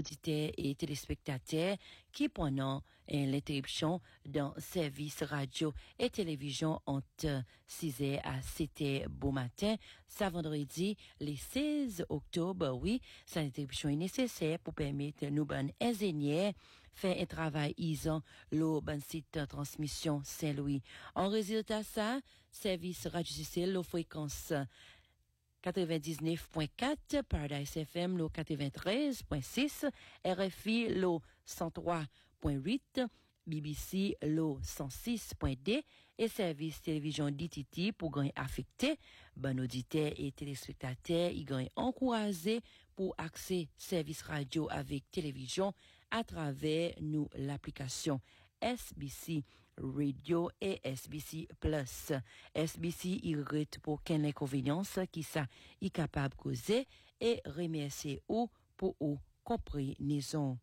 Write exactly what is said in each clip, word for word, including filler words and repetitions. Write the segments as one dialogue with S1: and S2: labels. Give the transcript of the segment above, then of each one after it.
S1: auditeurs et téléspectateurs qui pendant l'interruption dans service radio et télévision entre six heures à sept heures bon matin, ça vendredi, le seize octobre, oui, cette interruption est nécessaire pour permettre nous bonnes ingénieurs faire un travail isant le bon site de transmission Saint-Louis. En résultat ça, service radio C C L, la fréquence quatre-vingt-dix-neuf point quatre, Paradise F M, le quatre-vingt-treize point six, R F I, le cent trois point huit, B B C, le cent six point deux, et service télévision D T T pour gagner affecté, bon auditeur et téléspectateurs, ils gagnent encouragé pour accès service radio avec télévision à travers nous l'application S B C Radio et S B C Plus. S B C, il rete pour qu'un inconvénience qui ça est capable de causer et remercier ou pour ou compréhension.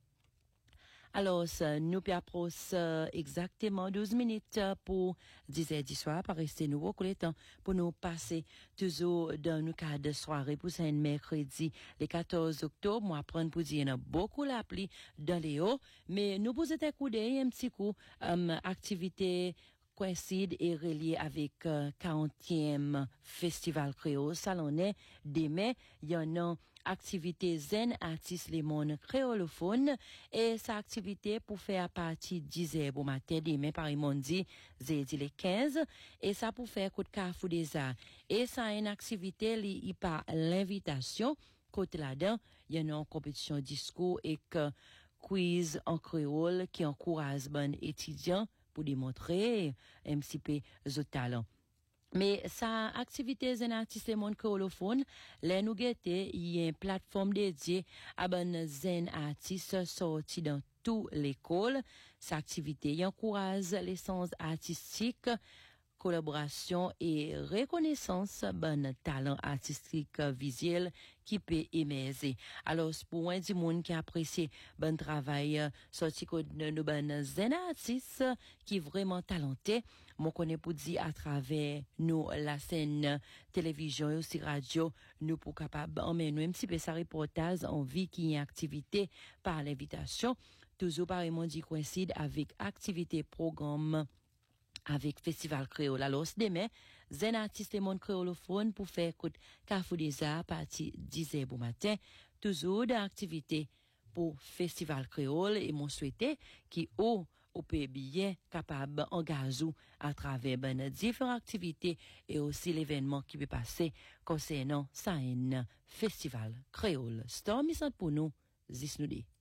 S1: Alors, ça, nous approchons euh, exactement douze minutes pour dix heures du soir, par rester nouveau que le temps pour nous passer toujours dans nos cas de soirée pour ce mercredi, le quatorze octobre. Moi, prendre pour dire, il y en a beaucoup l'appli dans les hauts, mais nous vous êtes écouté un petit coup, um, activité coïncide et relié avec euh, quarantième Festival Créole Salonnais demain. Il y en a activité Zen Artiste Les Mondes Créolophone et sa activité pour faire partie dix heures au matin demain par Mondi, jeudi les quinze et ça pour faire coup de carrefour des arts. Et ça a une activité li par l'invitation côté là-dedans, il y en a une compétition discours et que quiz en créole qui encourage bon étudiants pour démontrer un petit peu de talent. Mais sa activité zen artiste monde créolophone, là nous guetter, il y a une plateforme dédiée à bon zen artiste sorti dans toute l'école. Sa activité il encourage l'essence artistique, collaboration et reconnaissance bon talent artistique visuel qui peut émerger. Alors pour un du monde qui apprécie bon travail sorti de nos bon zen artistes qui vraiment talenté, moi connais pour dire à travers nous la scène télévision et aussi radio nous pour capable emmener un petit peu sa reportage en vie qui est activité par l'invitation toujours par Mondi coïncide avec activité programme avec Festival Créole. Alors, demain, Zen Artiste et Monde Créolophone pour faire coup de Carrefour des Arts à partir de dix heures au matin. Toujours d'activité pour Festival Créole et mon souhaité qui au au peut bien capable d'engager à travers ben, différentes activités et aussi l'événement qui peut passer concernant ça un Festival Créole. Stormy pour nous, Zisnoudi.